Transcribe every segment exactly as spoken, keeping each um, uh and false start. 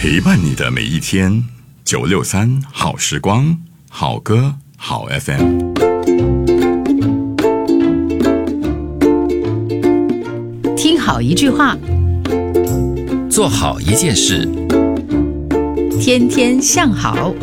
陪伴你的每一天。九六三好时光，好歌好 F M。 听好一句话， 做好一件事， 天天向好。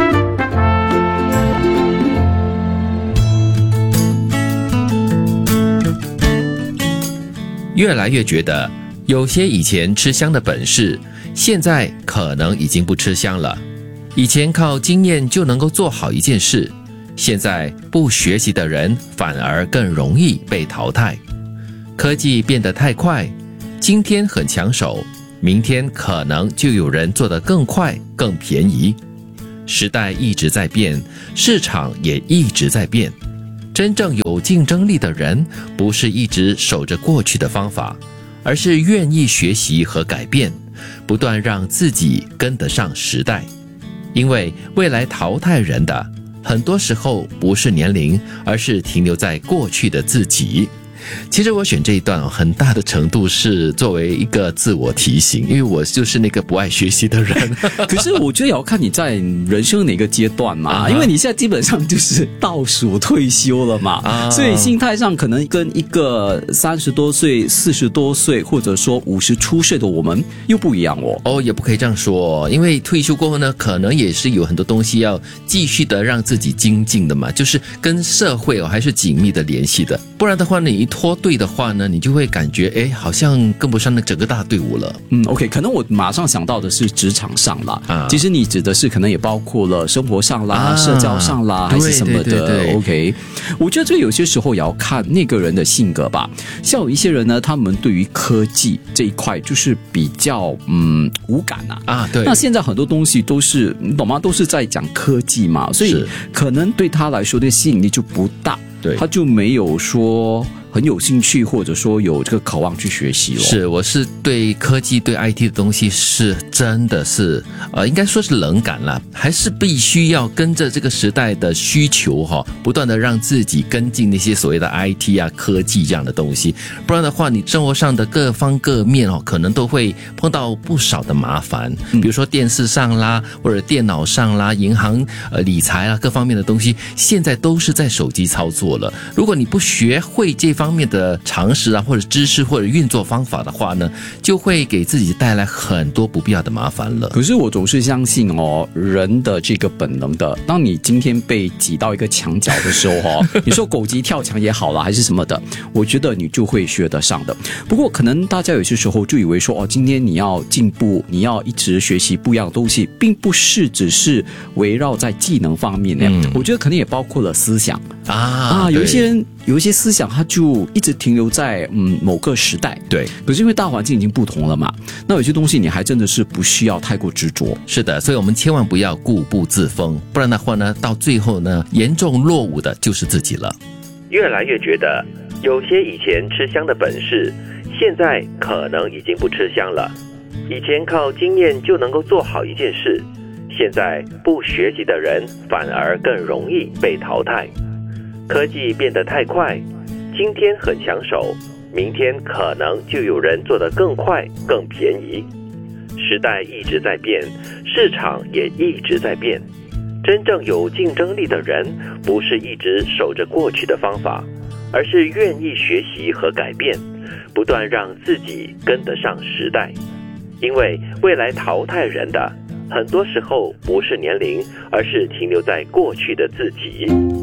越来越觉得有些以前吃香的本事，现在可能已经不吃香了。以前靠经验就能够做好一件事，现在不学习的人反而更容易被淘汰。科技变得太快，今天很抢手，明天可能就有人做得更快更便宜。时代一直在变，市场也一直在变。真正有竞争力的人，不是一直守着过去的方法，而是愿意学习和改变，不断让自己跟得上时代。因为未来淘汰人的，很多时候不是年龄，而是停留在过去的自己。其实我选这一段很大的程度是作为一个自我提醒，因为我就是那个不爱学习的人。 可是我觉得也要看你在人生哪个阶段嘛，啊、因为你现在基本上就是倒数退休了嘛，啊、所以心态上可能跟一个三十多岁、四十多岁，或者说五十出岁的我们又不一样哦。 哦，也不可以这样说，因为退休过后呢，可能也是有很多东西要继续的让自己精进的嘛，就是跟社会哦还是紧密的联系的，不然的话你一脱队的话呢，你就会感觉哎，好像跟不上那整个大队伍了。 嗯 ，OK， 可能我马上想到的是职场上啦， 啊、 其实你指的是可能也包括了生活上啦、啊、社交上啦，还是什么的。 对对对对 OK， 我觉得这有些时候也要看那个人的性格吧。像有一些人呢，他们对于科技这一块就是比较嗯无感啊。 啊，对。 那现在很多东西都是你懂吗？都是在讲科技嘛，所以可能对他来说的吸引力就不大。 对， 他就没有说很有兴趣，或者说有这个渴望去学习了。 是，我是对科技、对 I T 的东西是真的是，呃，应该说是冷感啦，还是必须要跟着这个时代的需求哈、哦，不断的让自己跟进那些所谓的 I T 啊、科技这样的东西，不然的话，你生活上的各方各面哦，可能都会碰到不少的麻烦，比如说电视上啦，或者电脑上啦，银行呃理财啊各方面的东西，现在都是在手机操作了。如果你不学会这方面的常识啊，或者知识或者运作方法的话呢，就会给自己带来很多不必要的麻烦了。 可是我总是相信哦，人的这个本能的，当你今天被挤到一个墙角的时候哦，你说狗急跳墙也好啦，还是什么的，我觉得你就会学得上的。不过可能大家有些时候就以为说哦，今天你要进步，你要一直学习不一样的东西，并不是只是围绕在技能方面呢、嗯。我觉得可能也包括了思想啊啊，有一些人有一些思想，他就一直停留在嗯某个时代。 对， 可是因为大环境已经不同了嘛，那有些东西你还真的是不需要太过执着。 是的，所以我们千万不要固步自封，不然的话呢，到最后呢，严重落伍的就是自己了。 越来越觉得有些以前吃香的本事，现在可能已经不吃香了。以前靠经验就能够做好一件事，现在不学习的人反而更容易被淘汰。科技变得太快，今天很抢手，明天可能就有人做得更快更便宜。时代一直在变，市场也一直在变。真正有竞争力的人，不是一直守着过去的方法，而是愿意学习和改变，不断让自己跟得上时代。因为未来淘汰人的，很多时候不是年龄，而是停留在过去的自己。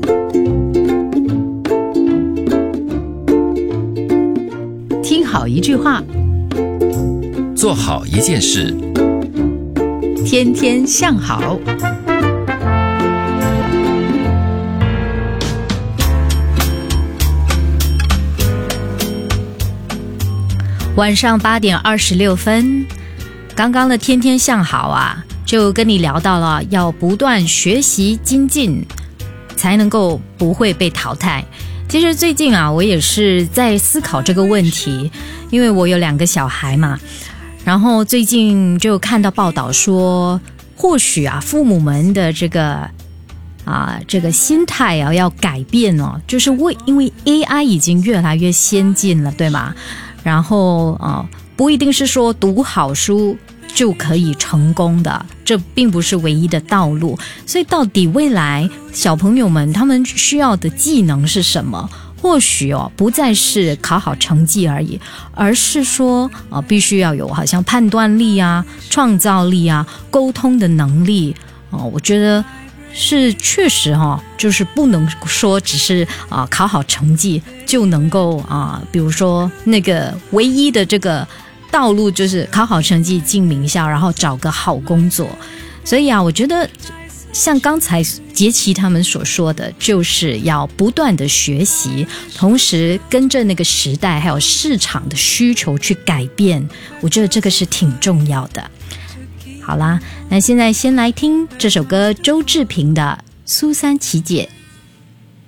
听好一句话， 做好一件事， 天天向好。晚上八点二十六分，刚刚的天天向好啊，就跟你聊到了要不断学习精进，才能够不会被淘汰。其实最近啊，我也是在思考这个问题，因为我有两个小孩嘛，然后最近就看到报道说，或许啊，父母们的这个啊这个心态啊要改变哦，就是为因为 A I 已经越来越先进了，对吗？然后啊，不一定是说读好书就可以成功的，这并不是唯一的道路。所以到底未来小朋友们他们需要的技能是什么？或许哦，不再是考好成绩而已，而是说呃，必须要有好像判断力啊、创造力啊、沟通的能力哦、呃。我觉得是确实哈、哦，就是不能说只是啊、呃、考好成绩就能够啊、呃，比如说那个唯一的这个道路就是考好成绩进名校，然后找个好工作。所以啊，我觉得像刚才杰奇他们所说的，就是要不断的学习，同时跟着那个时代还有市场的需求去改变，我觉得这个是挺重要的。好啦，那现在先来听这首歌，周志平的《苏三起解》。